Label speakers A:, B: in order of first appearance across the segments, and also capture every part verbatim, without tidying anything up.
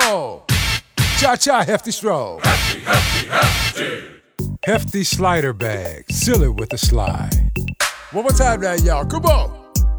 A: all. Cha-cha, hefty stroll.
B: Hefty, hefty, hefty.
A: Hefty slider bag. Seal it with a slide. One more time now, y'all. Come on.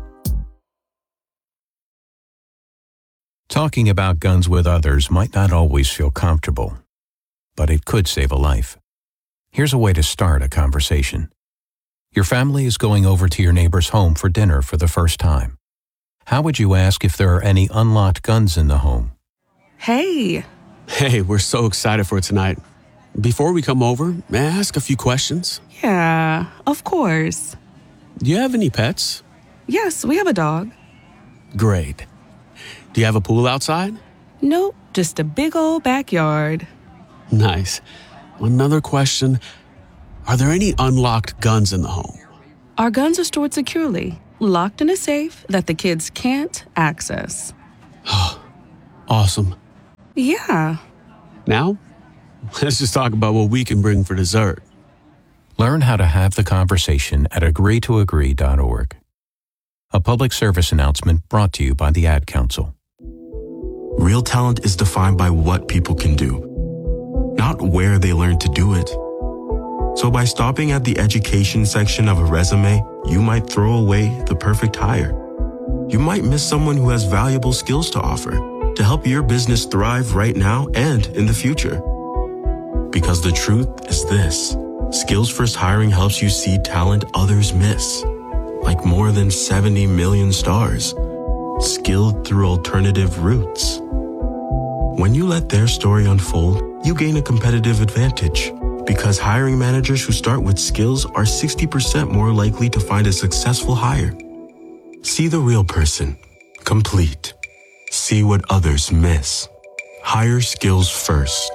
C: Talking about guns with others might not always feel comfortable, but it could save a life. Here's a way to start a conversation. Your family is going over to your neighbor's home for dinner for the first time. How would you ask if there are any unlocked guns in the home?
D: Hey.
E: Hey, we're so excited for tonight. Before we come over, may I ask a few questions?
D: Yeah, of course.
E: Do you have any pets?
D: Yes, we have a dog.
E: Great. Do you have a pool outside?
D: Nope, just a big old backyard.
E: Nice. Another question. Are there any unlocked guns in the home?
D: Our guns are stored securely, locked in a safe that the kids can't access.
E: Awesome.
D: Yeah.
E: Now, let's just talk about what we can bring for dessert.
C: Learn how to have the conversation at agree to agree dot org. A public service announcement brought to you by the Ad Council.
F: Real talent is defined by what people can do, not where they learn to do it. So by stopping at the education section of a resume, you might throw away the perfect hire. You might miss someone who has valuable skills to offer to help your business thrive right now and in the future. Because the truth is this, Skills First Hiring helps you see talent others miss, like more than seventy million stars, skilled through alternative routes. When you let their story unfold, you gain a competitive advantage because hiring managers who start with skills are sixty percent more likely to find a successful hire. See the real person, complete. See what others miss. Hire skills first.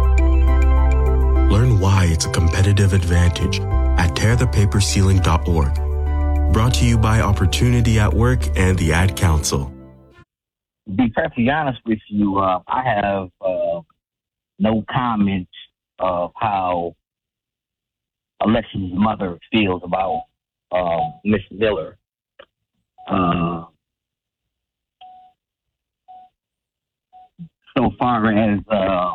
F: Learn why it's a competitive advantage at tear the paper ceiling dot org. Brought to you by Opportunity at Work and the Ad Council.
G: To be perfectly honest with you, uh, I have uh, no comment of how Alexis' mother feels about uh, Miss Miller. Uh, so far as uh,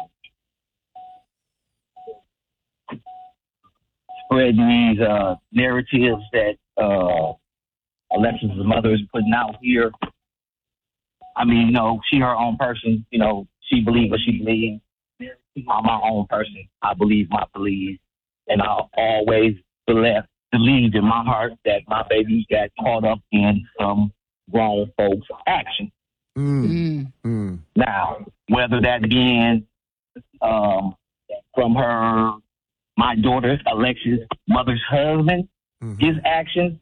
G: spreading these uh, narratives that uh, Alexis' mother is putting out here, I mean, you know, she her own person, you know, she believes what she believes. I'm my own person. I believe my beliefs. And I always believed, believed in my heart that my baby got caught up in some grown folks' action.
A: Mm. Mm.
G: Now, whether that being um, from her, my daughter, Alexis' mother's husband, mm-hmm. his actions,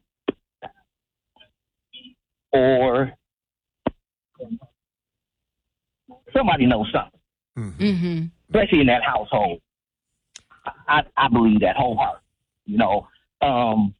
G: or somebody knows something,
D: Mm-hmm.
G: especially in that household. I, I believe that wholeheartedly. You know, um,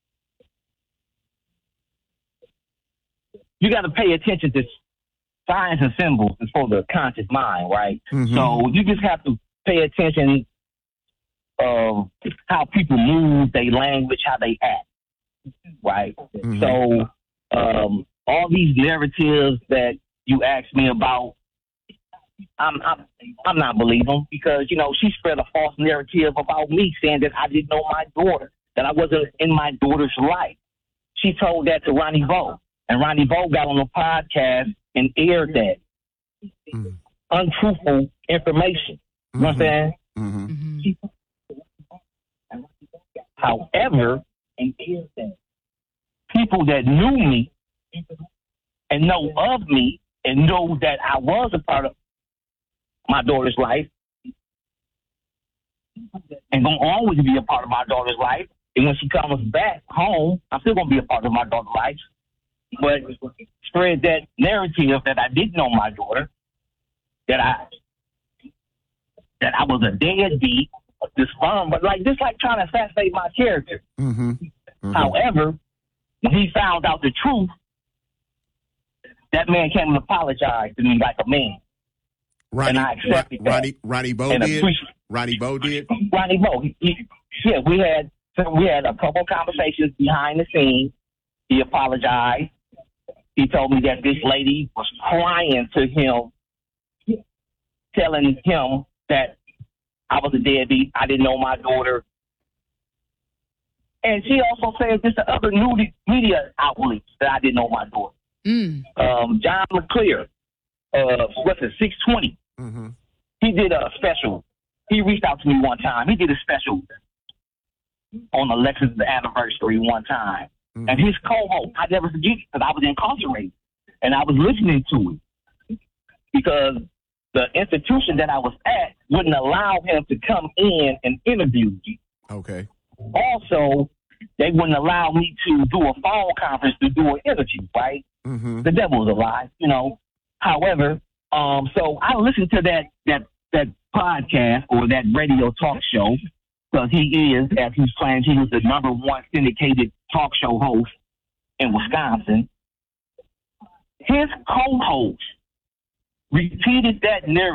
G: you got to pay attention to signs and symbols before the conscious mind, right?
A: Mm-hmm.
G: So you just have to pay attention of how people move, their language, how they act, right?
A: Mm-hmm.
G: So um, all these narratives that you asked me about, I'm, I'm I'm not believing them because, you know, she spread a false narrative about me saying that I didn't know my daughter, that I wasn't in my daughter's life. She told that to Ronnie Vo, and Ronnie Vo got on the podcast and aired that mm-hmm. untruthful information. You know what I'm saying?
A: Mm-hmm.
G: However, people that knew me and know of me and know that I was a part of my daughter's life and gonna always be a part of my daughter's life. And when she comes back home, I'm still gonna be a part of my daughter's life. But spread that narrative that I didn't know my daughter, that I that I was a deadbeat, this firm, but like just like trying to assassinate my character.
A: Mm-hmm. Mm-hmm.
G: However, when he found out the truth, that man came and apologized to me like a man.
H: Ronnie,
G: and I accepted that.
H: Ronnie, Ronnie Bo
G: and
H: did.
G: appreciate-
H: Ronnie Bo did.
G: Ronnie Bo, he, he, yeah, we had so we had a couple conversations behind the scenes. He apologized. He told me that this lady was crying to him telling him that I was a deadbeat. I didn't know my daughter. And she also said this to other new media outlets that I didn't know my daughter.
I: Mm.
G: Um, John McClure, uh, what's it, six twenty.
H: Mm-hmm.
G: He did a special. He reached out to me one time. He did a special on Alexis' anniversary one time. Mm-hmm. And his co-host, I never forget it because I was incarcerated. And I was listening to it because the institution that I was at wouldn't allow him to come in and interview me.
H: Okay.
G: Also, they wouldn't allow me to do a phone conference to do an interview, right?
H: Mm-hmm.
G: The devil's a lie, you know. However, um, so I listened to that that that podcast or that radio talk show because he is, as he's claimed, he was the number one syndicated talk show host in Wisconsin. His co-host repeated that narrative